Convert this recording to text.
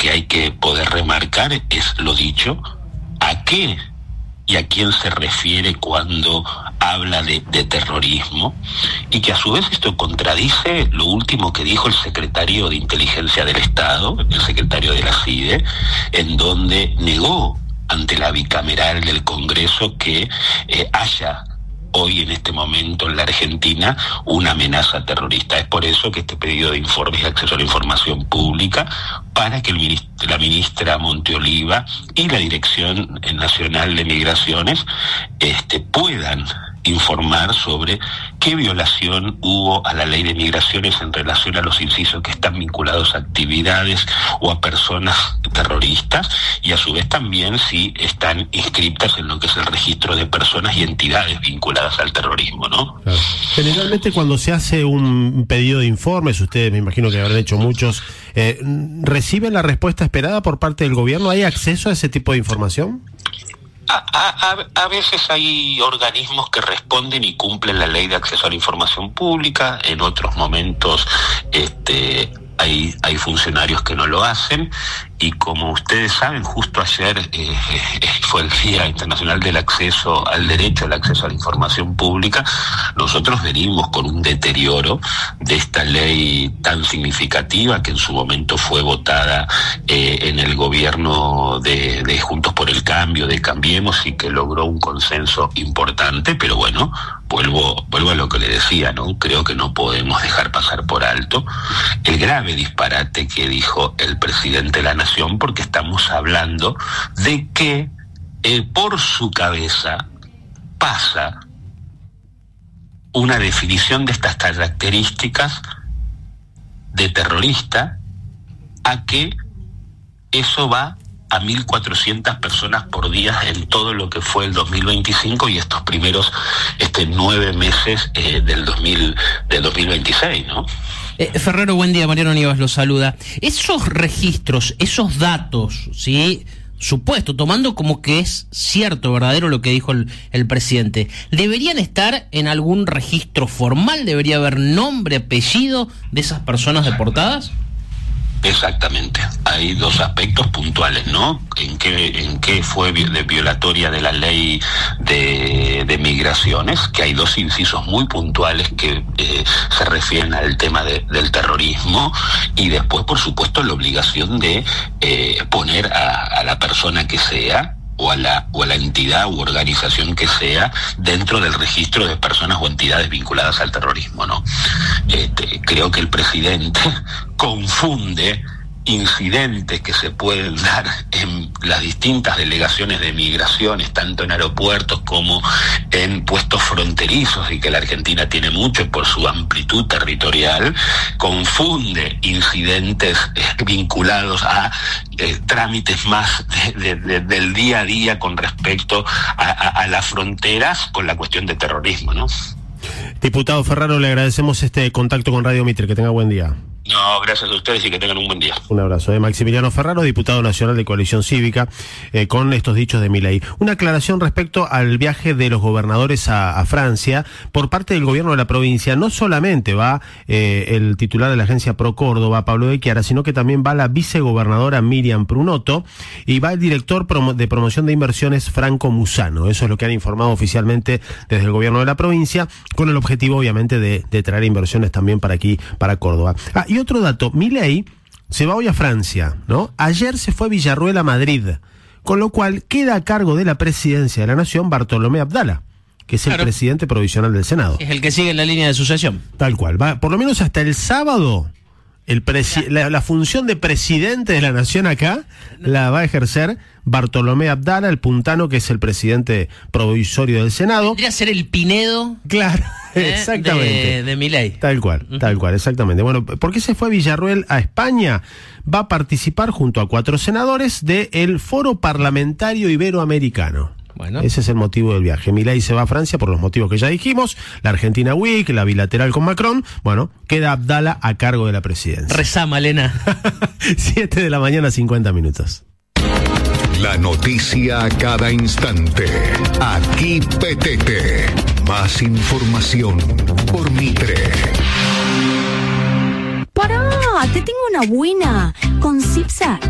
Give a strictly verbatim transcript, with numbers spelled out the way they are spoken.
que hay que poder remarcar es lo dicho, a qué y a quién se refiere cuando habla de, de terrorismo, y que a su vez esto contradice lo último que dijo el secretario de Inteligencia del Estado, el secretario de la C I D E, en donde negó ante la bicameral del Congreso que eh, haya hoy en este momento en la Argentina una amenaza terrorista. Es por eso que este pedido de informes y acceso a la información pública para que el ministro, la ministra Monteoliva y la Dirección Nacional de Migraciones este, puedan informar sobre qué violación hubo a la ley de migraciones en relación a los incisos que están vinculados a actividades o a personas terroristas, y a su vez también si están inscritas en lo que es el registro de personas y entidades vinculadas al terrorismo, ¿no? Claro. Generalmente cuando se hace un pedido de informes, ustedes me imagino que habrán hecho muchos, eh, ¿reciben la respuesta esperada por parte del gobierno? ¿Hay acceso a ese tipo de información? A, a, a veces hay organismos que responden y cumplen la ley de acceso a la información pública, en otros momentos este, hay, hay funcionarios que no lo hacen, y como ustedes saben, justo ayer eh, eh, fue el Día Internacional del Acceso al Derecho al Acceso a la Información Pública. Nosotros venimos con un deterioro de esta ley tan significativa que en su momento fue votada eh, en el gobierno de, de Juntos por el Cambio, de Cambiemos, y que logró un consenso importante, pero bueno, vuelvo, vuelvo a lo que le decía, ¿no? Creo que no podemos dejar pasar por alto el grave disparate que dijo el presidente de la Nación, porque estamos hablando de que eh, por su cabeza pasa una definición de estas características de terrorista a que eso va a mil cuatrocientas personas por día en todo lo que fue el dos mil veinticinco y estos primeros este nueve meses eh, del dos mil del dos mil veintiséis, ¿no? Eh, Ferrero, buen día, Mariano Nieves lo saluda. Esos registros, esos datos, ¿sí? Supuesto, tomando como que es cierto, verdadero lo que dijo el, el presidente, ¿deberían estar en algún registro formal? ¿Debería haber nombre, apellido de esas personas deportadas? Exactamente. Hay dos aspectos puntuales, ¿no? En qué, en qué fue de violatoria de la ley de, de migraciones, que hay dos incisos muy puntuales que eh, se refieren al tema de, del terrorismo, y después, por supuesto, la obligación de eh, poner a, a la persona que sea, o a la o a la entidad u organización que sea, dentro del registro de personas o entidades vinculadas al terrorismo, ¿no? Este, creo que el presidente confunde incidentes que se pueden dar en las distintas delegaciones de migraciones, tanto en aeropuertos como en puestos fronterizos, y que la Argentina tiene mucho por su amplitud territorial, confunde incidentes eh, vinculados a eh, trámites más de, de, de, del día a día con respecto a, a, a las fronteras con la cuestión de terrorismo, ¿no? Diputado Ferraro, le agradecemos este contacto con Radio Mitre. Que tenga buen día. No, gracias a ustedes y que tengan un buen día. Un abrazo. Eh, Maximiliano Ferraro, diputado nacional de Coalición Cívica, eh, con estos dichos de Milei. Una aclaración respecto al viaje de los gobernadores a, a Francia por parte del gobierno de la provincia. No solamente va eh, el titular de la agencia Pro Córdoba, Pablo de Chiara, sino que también va la vicegobernadora Miriam Prunotto y va el director promo de promoción de inversiones Franco Musano. Eso es lo que han informado oficialmente desde el gobierno de la provincia, con el objetivo obviamente de, de traer inversiones también para aquí, para Córdoba. Ah, y otro dato, Milei se va hoy a Francia, ¿no? Ayer se fue Villarruel a Madrid, con lo cual queda a cargo de la presidencia de la Nación Bartolomé Abdala, que es el claro. presidente provisional del Senado. Es el que sigue en la línea de sucesión. Tal cual, va, por lo menos hasta el sábado, el presi- la, la función de presidente de la Nación acá la va a ejercer Bartolomé Abdala, el puntano, que es el presidente provisorio del Senado. Podría ser el Pinedo. Claro, ¿eh? Exactamente. De, de Milei. Tal cual, uh-huh. tal cual, exactamente. Bueno, ¿por qué se fue Villarruel a España? Va a participar junto a cuatro senadores del Foro Parlamentario Iberoamericano. Bueno. Ese es el motivo del viaje. Milei se va a Francia por los motivos que ya dijimos, la Argentina Week, la bilateral con Macron. Bueno, queda Abdala a cargo de la presidencia. Rezá, Malena. Siete de la mañana, cincuenta minutos. La noticia a cada instante. Aquí P T T. Más información por Mitre. ¡Pará! Te tengo una buena. Con Cipsa